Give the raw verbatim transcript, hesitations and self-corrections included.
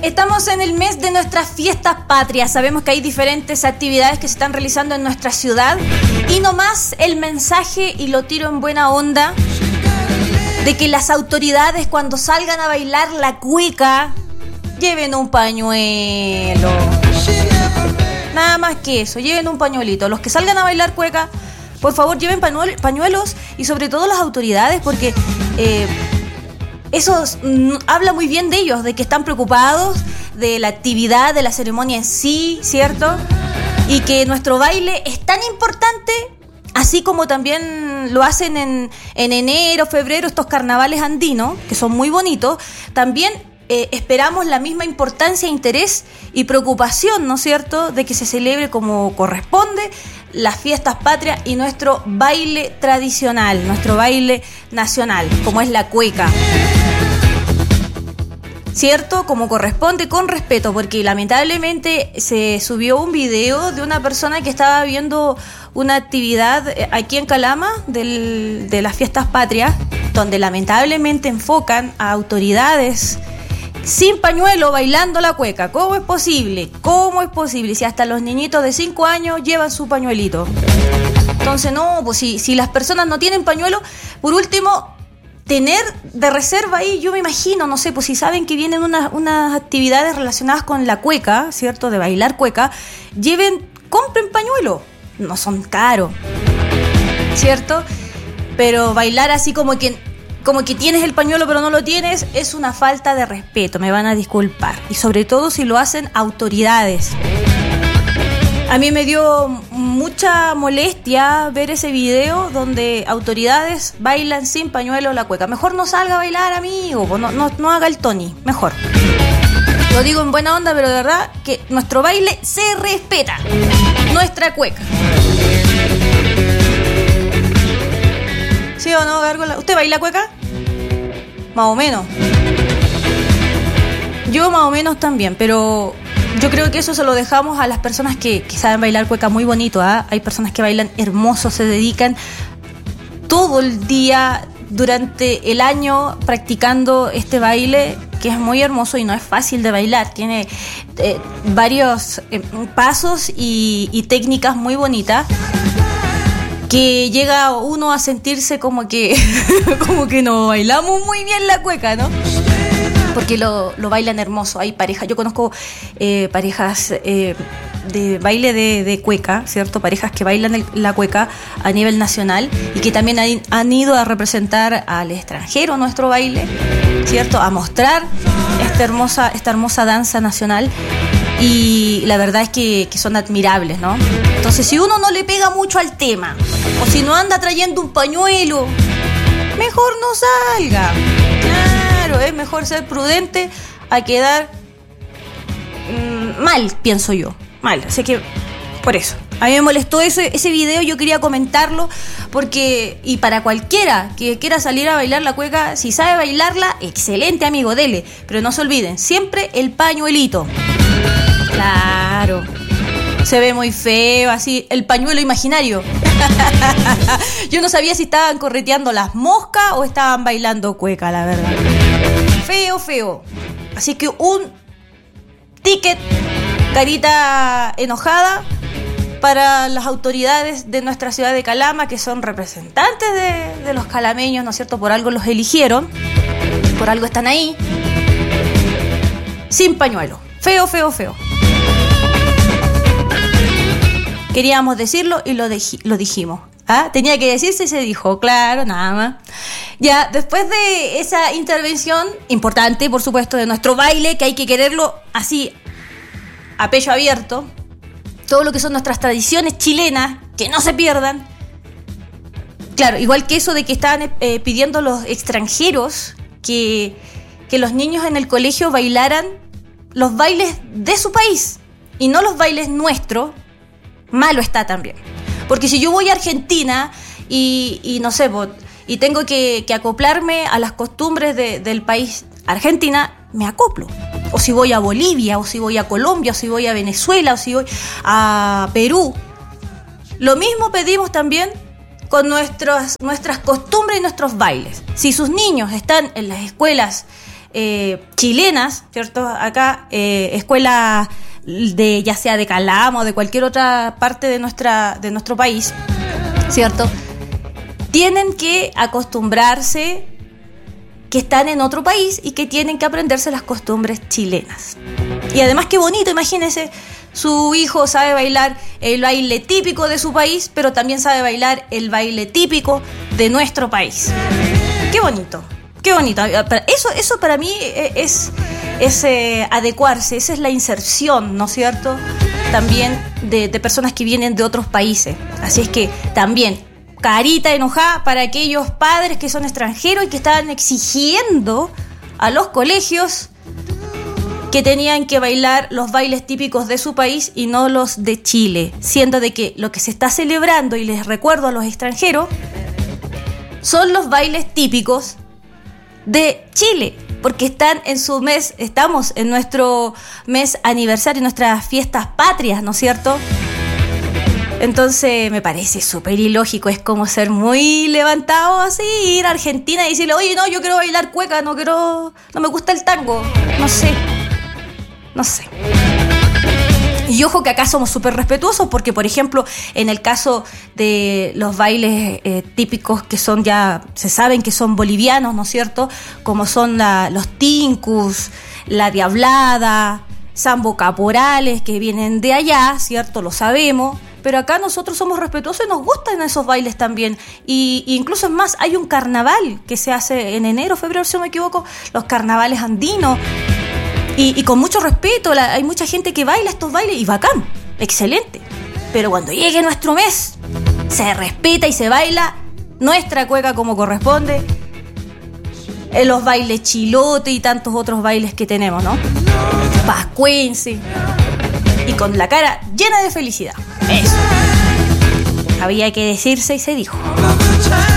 Estamos en el mes de nuestras fiestas patrias. Sabemos que hay diferentes actividades que se están realizando en nuestra ciudad. Y nomás el mensaje, y lo tiro en buena onda, de que las autoridades cuando salgan a bailar la cueca lleven un pañuelo. Nada más que eso, lleven un pañuelito. Los que salgan a bailar cueca, por favor lleven pañuelos, y sobre todo las autoridades, porque eh, eso mm, habla muy bien de ellos, de que están preocupados de la actividad, de la ceremonia en sí, ¿cierto? Y que nuestro baile es tan importante, así como también lo hacen en, en enero, febrero, estos carnavales andinos, que son muy bonitos. También eh, esperamos la misma importancia, interés y preocupación, ¿no es cierto?, de que se celebre como corresponde las fiestas patrias y nuestro baile tradicional, nuestro baile nacional, como es la cueca. ¿Cierto? Como corresponde, con respeto, porque lamentablemente se subió un video de una persona que estaba viendo una actividad aquí en Calama del, de las fiestas patrias, donde lamentablemente enfocan a autoridades sin pañuelo bailando la cueca. ¿Cómo es posible? ¿Cómo es posible? Si hasta los niñitos de cinco años llevan su pañuelito. Entonces, no, pues si, si las personas no tienen pañuelo, por último, tener de reserva ahí, yo me imagino, no sé, pues si saben que vienen unas, unas actividades relacionadas con la cueca, ¿cierto? De bailar cueca, lleven, compren pañuelo. No son caros, ¿cierto? Pero bailar así como que, como que tienes el pañuelo pero no lo tienes, es una falta de respeto, me van a disculpar. Y sobre todo si lo hacen autoridades. A mí me dio mucha molestia ver ese video donde autoridades bailan sin pañuelo la cueca. Mejor no salga a bailar, amigo, no, no, no haga el Tony, mejor. Lo digo en buena onda, pero de verdad que nuestro baile se respeta. Nuestra cueca. ¿Sí o no, Gárgola? ¿Usted baila cueca? Más o menos. Yo más o menos también, pero yo creo que eso se lo dejamos a las personas que, que saben bailar cueca muy bonito, ¿eh? Hay personas que bailan hermoso, se dedican todo el día, durante el año, practicando este baile, que es muy hermoso y no es fácil de bailar. Tiene eh, varios eh, pasos y, y técnicas muy bonitas, que llega uno a sentirse como que, como que no bailamos muy bien la cueca, ¿no? Porque lo, lo bailan hermoso. Hay parejas, yo conozco eh, parejas eh, de baile de, de cueca, ¿cierto? Parejas que bailan el, la cueca a nivel nacional y que también han, han ido a representar al extranjero nuestro baile, ¿cierto? A mostrar esta hermosa, esta hermosa danza nacional. Y la verdad es que, que son admirables, ¿no? Entonces, si uno no le pega mucho al tema, o si no anda trayendo un pañuelo, mejor no salga. Claro, es mejor ser prudente a quedar mmm, mal, pienso yo. Mal, así que por eso. A mí me molestó ese, ese video, yo quería comentarlo, porque, y para cualquiera que quiera salir a bailar la cueca, si sabe bailarla, excelente, amigo, dele. Pero no se olviden, siempre el pañuelito. Claro, se ve muy feo así, el pañuelo imaginario. Yo no sabía si estaban correteando las moscas o estaban bailando cueca, la verdad. Feo, feo. Así que un ticket, carita enojada, para las autoridades de nuestra ciudad de Calama, que son representantes de, de los calameños, ¿no es cierto? Por algo los eligieron, por algo están ahí. Sin pañuelo. Feo, feo, feo. Queríamos decirlo y lo, deji- lo dijimos. ¿Ah? Tenía que decirse y se dijo, claro, nada más. Ya, después de esa intervención importante, por supuesto, de nuestro baile, que hay que quererlo así, a pecho abierto, todo lo que son nuestras tradiciones chilenas, que no se pierdan. Claro, igual que eso de que estaban eh, pidiendo los extranjeros que, que los niños en el colegio bailaran los bailes de su país y no los bailes nuestros, malo está también. Porque si yo voy a Argentina y, y no sé, y tengo que, que acoplarme a las costumbres de, del país Argentina, me acoplo. O si voy a Bolivia, o si voy a Colombia, o si voy a Venezuela, o si voy a Perú. Lo mismo pedimos también con nuestros, nuestras costumbres y nuestros bailes. Si sus niños están en las escuelas eh, chilenas, ¿cierto? Acá, eh, escuelas de, ya sea de Calama o de cualquier otra parte de nuestra, de nuestro país, ¿cierto? Tienen que acostumbrarse que están en otro país y que tienen que aprenderse las costumbres chilenas. Y además, qué bonito, imagínense, su hijo sabe bailar el baile típico de su país, pero también sabe bailar el baile típico de nuestro país. Qué bonito, qué bonito. Eso, eso para mí es, es eh, adecuarse, esa es la inserción, ¿no es cierto? También de, de personas que vienen de otros países. Así es que también carita enojada para aquellos padres que son extranjeros y que estaban exigiendo a los colegios que tenían que bailar los bailes típicos de su país y no los de Chile, siendo de que lo que se está celebrando, y les recuerdo a los extranjeros, son los bailes típicos de Chile, porque están en su mes, estamos en nuestro mes aniversario, en nuestras fiestas patrias, ¿no es cierto? Entonces me parece súper ilógico, es como ser muy levantado así, ir a Argentina y decirle, oye, no, yo quiero bailar cueca, no quiero, no me gusta el tango, no sé, no sé. Y ojo que acá somos súper respetuosos porque, por ejemplo, en el caso de los bailes eh, típicos que son ya, se saben que son bolivianos, ¿no es cierto? Como son la, los tincus, la diablada, sambo caporales, que vienen de allá, ¿cierto? Lo sabemos. Pero acá nosotros somos respetuosos y nos gustan esos bailes también. Y, y incluso es más, hay un carnaval que se hace en enero, febrero, si no me equivoco, los carnavales andinos. Y, y con mucho respeto, la, hay mucha gente que baila estos bailes y bacán, excelente. Pero cuando llegue nuestro mes, se respeta y se baila nuestra cueca como corresponde, en los bailes chilote y tantos otros bailes que tenemos, ¿no? Pascuense. Y con la cara llena de felicidad. Eso. Había que decirse y se dijo.